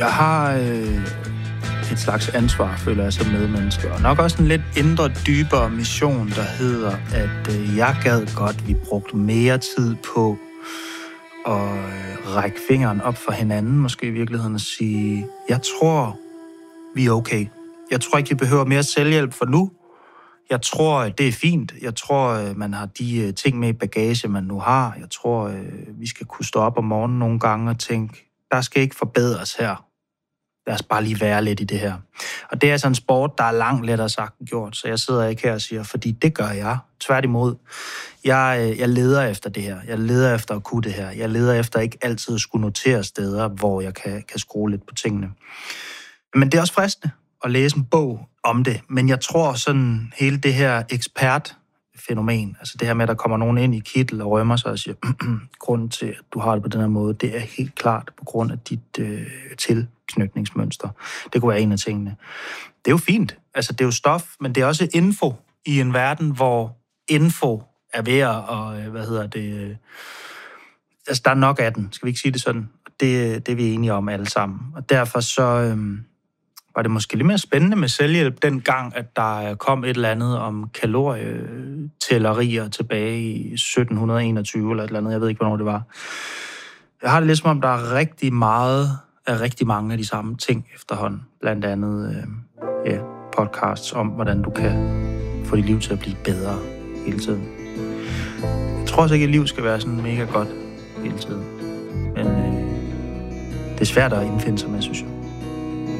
Jeg har et slags ansvar, føler jeg, som medmenneske. Og nok også en lidt indre, dybere mission, der hedder, at jeg gad godt, vi brugte mere tid på at række fingeren op for hinanden, måske i virkeligheden at sige, jeg tror, vi er okay. Jeg tror ikke, vi behøver mere selvhjælp for nu. Jeg tror, det er fint. Jeg tror, man har de ting med i bagage, man nu har. Jeg tror, vi skal kunne stå op om morgenen nogle gange og tænke, der skal ikke forbedres her. Lad os bare lige være lidt i det her. Og det er altså en sport, der er langt lettere sagt end gjort, så jeg sidder ikke her og siger, fordi det gør jeg. Tværtimod. Jeg leder efter det her. Jeg leder efter at kunne det her. Jeg leder efter ikke altid at skulle notere steder, hvor jeg kan skrue lidt på tingene. Men det er også fristende at læse en bog om det. Men jeg tror sådan hele det her ekspertfænomen, altså det her med, at der kommer nogen ind i kittel og rømmer sig og siger, grunden til, at du har det på den her måde, det er helt klart på grund af dit tilknytningsmønster. Det kunne være en af tingene. Det er jo fint. Altså det er jo stof, men det er også info i en verden, hvor info er ved at, altså der er nok af den, skal vi ikke sige det sådan? Det er vi enige om alle sammen. Og derfor så var det måske lidt mere spændende med selvhjælp dengang, at der kom et eller andet om kalorietællerier tilbage i 1721 eller et eller andet. Jeg ved ikke, hvornår det var. Jeg har det lidt som om, der er rigtig mange af de samme ting efterhånden. Blandt andet podcasts om, hvordan du kan få dit liv til at blive bedre hele tiden. Jeg tror også ikke, at liv skal være sådan mega godt hele tiden. Men det er svært at indfinde sig med, synes jeg.